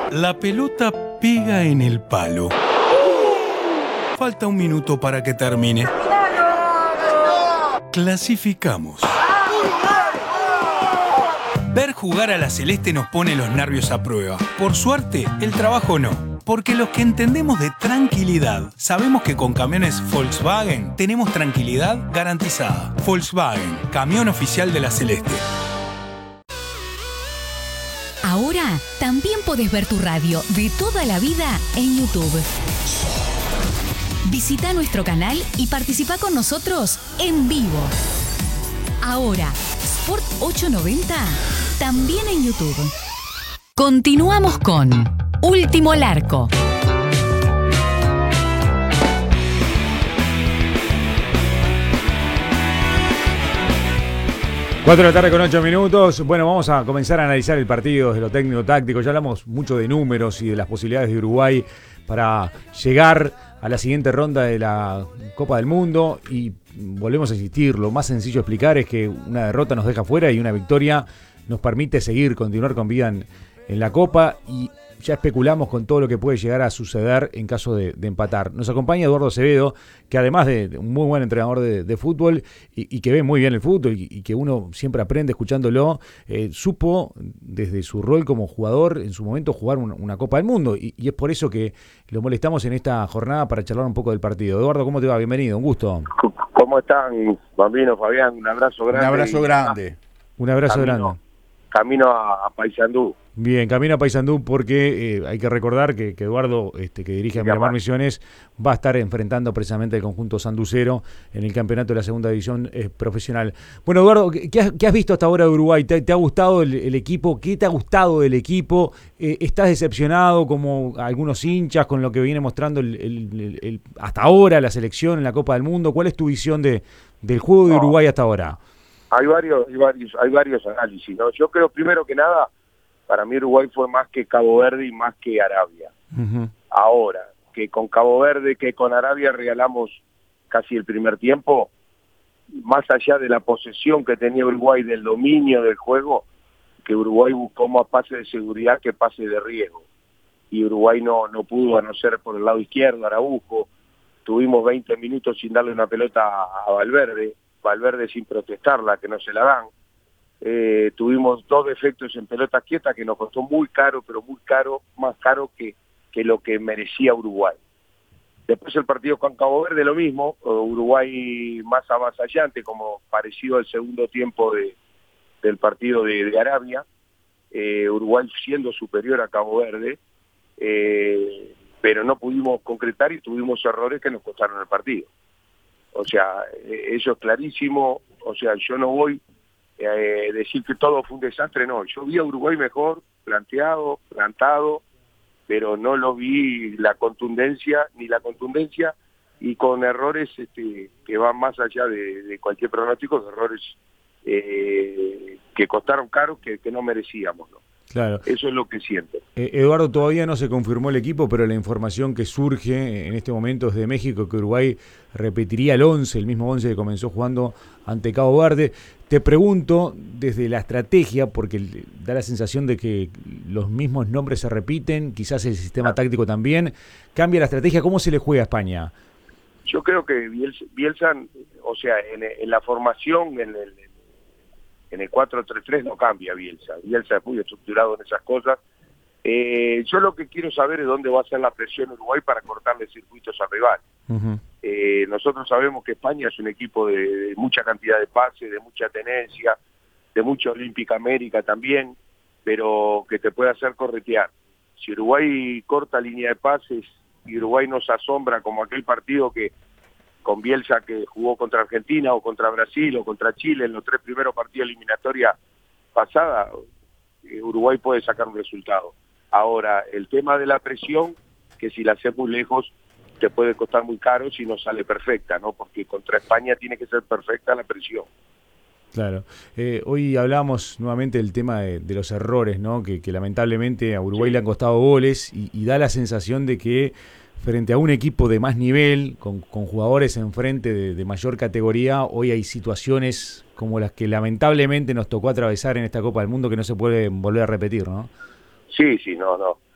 La pelota pega en el palo. Falta un minuto para que termine. Clasificamos. Ver jugar a la Celeste nos pone los nervios a prueba. Por suerte, el trabajo no. Porque los que entendemos de tranquilidad, sabemos que con camiones Volkswagen tenemos tranquilidad garantizada. Volkswagen, camión oficial de la Celeste. Ahora también podés ver tu radio de toda la vida en YouTube. Visita nuestro canal y participa con nosotros en vivo. Ahora, Sport 890, también en YouTube. Continuamos con Último Larco. Cuatro de la tarde con 8 minutos. Bueno, vamos a comenzar a analizar el partido desde lo técnico-táctico. Ya hablamos mucho de números y de las posibilidades de Uruguay para llegar a la siguiente ronda de la Copa del Mundo. Y volvemos a insistir, lo más sencillo de explicar es que una derrota nos deja fuera y una victoria nos permite continuar con vida en la Copa. Y ya especulamos con todo lo que puede llegar a suceder en caso de empatar. Nos acompaña Eduardo Acevedo, que además de un muy buen entrenador de fútbol y que ve muy bien el fútbol y que uno siempre aprende escuchándolo, supo desde su rol como jugador en su momento jugar una Copa del Mundo y es por eso que lo molestamos en esta jornada para charlar un poco del partido. Eduardo, ¿cómo te va? Bienvenido, un gusto. ¿Cómo están, Bambino, Fabián? Un abrazo grande. Un abrazo grande. Un abrazo grande. Camino a Paysandú. Bien, camino a Paysandú porque hay que recordar que Eduardo, que dirige a Miramar Misiones, va a estar enfrentando precisamente el conjunto sanducero en el campeonato de la segunda división profesional. Bueno, Eduardo, ¿qué has visto hasta ahora de Uruguay? ¿Te ha gustado el equipo? ¿Qué te ha gustado del equipo? ¿Estás decepcionado como algunos hinchas con lo que viene mostrando hasta ahora la selección en la Copa del Mundo? ¿Cuál es tu visión del juego de Uruguay hasta ahora? Hay varios análisis, ¿no? Yo creo, primero que nada, para mí Uruguay fue más que Cabo Verde y más que Arabia. Uh-huh. Ahora, que con Cabo Verde, que con Arabia regalamos casi el primer tiempo, más allá de la posesión que tenía Uruguay, del dominio del juego, que Uruguay buscó más pase de seguridad que pase de riesgo. Y Uruguay no pudo, a no ser por el lado izquierdo, Araujo. Tuvimos 20 minutos sin darle una pelota a Valverde sin protestarla, que no se la dan. Tuvimos 2 defectos en pelota quieta que nos costó muy caro, pero muy caro, más caro que lo que merecía Uruguay. Después el partido con Cabo Verde lo mismo, Uruguay más avasallante, como parecido al segundo tiempo del partido de Arabia, Uruguay siendo superior a Cabo Verde, pero no pudimos concretar y tuvimos errores que nos costaron el partido. O sea, eso es clarísimo. O sea, yo no voy a decir que todo fue un desastre, no. Yo vi a Uruguay mejor, plantado, pero no lo vi la contundencia y con errores que van más allá de cualquier pronóstico, de errores que costaron caros que no merecíamos, ¿no? Claro. Eso es lo que siento. Eduardo, todavía no se confirmó el equipo, pero la información que surge en este momento es de México, que Uruguay repetiría el mismo 11 que comenzó jugando ante Cabo Verde. Te pregunto, desde la estrategia, porque da la sensación de que los mismos nombres se repiten, quizás el sistema táctico también, cambia la estrategia, ¿cómo se le juega a España? Yo creo que Bielsa, o sea, en la formación, en el 4-3-3 no cambia Bielsa. Bielsa es muy estructurado en esas cosas. Yo lo que quiero saber es dónde va a ser la presión Uruguay para cortarle circuitos al rival. Uh-huh. Nosotros sabemos que España es un equipo de mucha cantidad de pases, de mucha tenencia, de mucha Olímpica América también, pero que te puede hacer corretear. Si Uruguay corta línea de pases y Uruguay nos asombra como aquel partido que con Bielsa que jugó contra Argentina o contra Brasil o contra Chile en los 3 primeros partidos eliminatoria pasada, Uruguay puede sacar un resultado. Ahora, el tema de la presión, que si la haces muy lejos, te puede costar muy caro si no sale perfecta, ¿no? Porque contra España tiene que ser perfecta la presión. Claro. Hoy hablamos nuevamente del tema de los errores, ¿no? Que lamentablemente a Uruguay le han costado goles y da la sensación de que frente a un equipo de más nivel, con jugadores enfrente de mayor categoría, hoy hay situaciones como las que lamentablemente nos tocó atravesar en esta Copa del Mundo que no se pueden volver a repetir, ¿no? Sí, no.